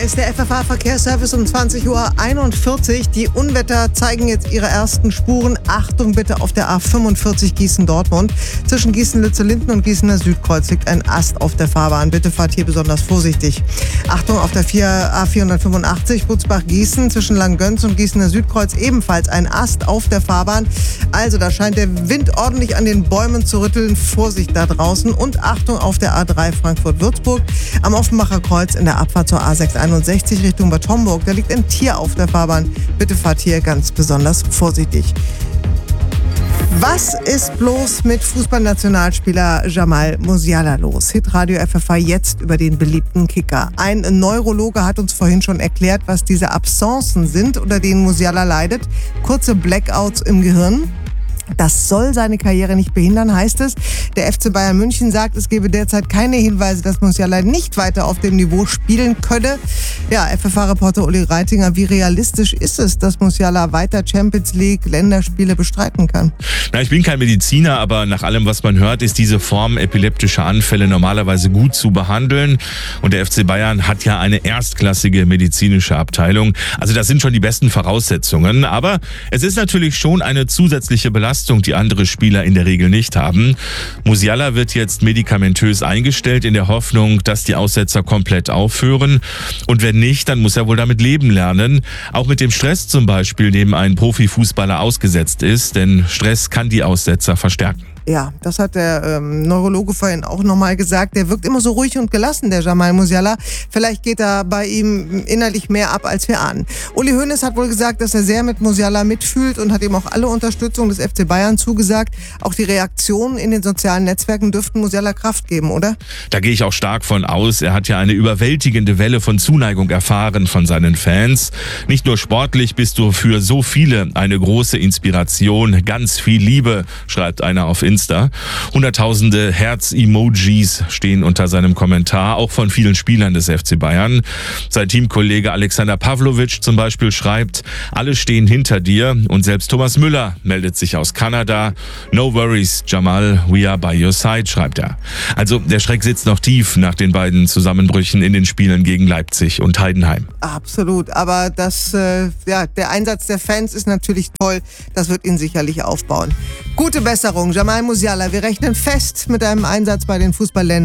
ist der FFH-Verkehrsservice um 20:41 Uhr. Die Unwetter zeigen jetzt ihre ersten Spuren. Achtung bitte auf der A45 Gießen-Dortmund. Zwischen Gießen-Lützellinden und Gießener Südkreuz liegt ein Ast auf der Fahrbahn. Bitte fahrt hier besonders vorsichtig. Achtung auf der A485 Butzbach-Gießen zwischen Langgöns und Gießener Südkreuz ebenfalls ein Ast auf der Fahrbahn. Also da scheint der Wind ordentlich an den Bäumen zu rütteln. Vorsicht da draußen. Und Achtung auf der A3 Frankfurt-Würzburg am Offenbacher Kreuz in der Abfahrt zur A661 Richtung Bad Homburg. Da liegt ein Tier auf der Fahrbahn. Bitte fahrt hier ganz besonders vorsichtig. Was ist bloß mit Fußballnationalspieler Jamal Musiala los? Hitradio FFH jetzt über den beliebten Kicker. Ein Neurologe hat uns vorhin schon erklärt, was diese Absencen sind, unter denen Musiala leidet. Kurze Blackouts im Gehirn. Das soll seine Karriere nicht behindern, heißt es. Der FC Bayern München sagt, es gebe derzeit keine Hinweise, dass Musiala nicht weiter auf dem Niveau spielen könne. Ja, FFH-Reporter Uli Reitinger, wie realistisch ist es, dass Musiala weiter Champions League, Länderspiele bestreiten kann? Ich bin kein Mediziner, aber nach allem, was man hört, ist diese Form epileptischer Anfälle normalerweise gut zu behandeln. Und der FC Bayern hat ja eine erstklassige medizinische Abteilung. Also das sind schon die besten Voraussetzungen. Aber es ist natürlich schon eine zusätzliche Belastung, die andere Spieler in der Regel nicht haben. Musiala wird jetzt medikamentös eingestellt in der Hoffnung, dass die Aussetzer komplett aufhören. Und wenn nicht, dann muss er wohl damit leben lernen. Auch mit dem Stress zum Beispiel, dem ein Profifußballer ausgesetzt ist. Denn Stress kann die Aussetzer verstärken. Ja, das hat der Neurologe vorhin auch nochmal gesagt. Der wirkt immer so ruhig und gelassen, der Jamal Musiala. Vielleicht geht da bei ihm innerlich mehr ab, als wir ahnen. Uli Hoeneß hat wohl gesagt, dass er sehr mit Musiala mitfühlt und hat ihm auch alle Unterstützung des FC Bayern zugesagt. Auch die Reaktionen in den sozialen Netzwerken dürften Musiala Kraft geben, oder? Da gehe ich auch stark von aus. Er hat ja eine überwältigende Welle von Zuneigung erfahren von seinen Fans. Nicht nur sportlich bist du für so viele eine große Inspiration. Ganz viel Liebe, schreibt einer auf Insta. Hunderttausende Herz-Emojis stehen unter seinem Kommentar, auch von vielen Spielern des FC Bayern. Sein Teamkollege Alexander Pavlovic zum Beispiel schreibt, alle stehen hinter dir, und selbst Thomas Müller meldet sich aus Kanada. No worries, Jamal, we are by your side, schreibt er. Also der Schreck sitzt noch tief nach den beiden Zusammenbrüchen in den Spielen gegen Leipzig und Heidenheim. Absolut, aber der Einsatz der Fans ist natürlich toll. Das wird ihn sicherlich aufbauen. Gute Besserung, Jamal Musiala. Wir rechnen fest mit einem Einsatz bei den Fußballländern.